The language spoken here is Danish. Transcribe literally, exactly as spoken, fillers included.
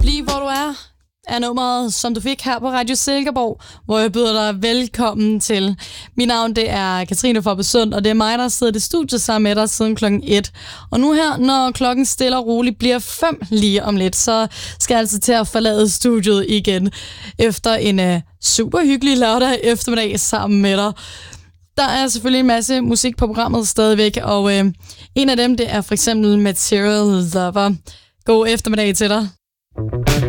Bliv hvor du er, er nummeret, som du fik her på Radio Silkeborg, hvor jeg byder dig velkommen til. Mit navn, det er Katrine Forbesund, og det er mig, der sidder i studiet sammen med dig siden klokken et. Og nu her, når klokken stille og roligt bliver fem lige om lidt, så skal jeg altså til at forlade studiet igen, efter en uh, super hyggelig lørdag eftermiddag sammen med dig. Der er selvfølgelig en masse musik på programmet stadigvæk, og uh, en af dem, det er for eksempel Material Lover. God eftermiddag til dig.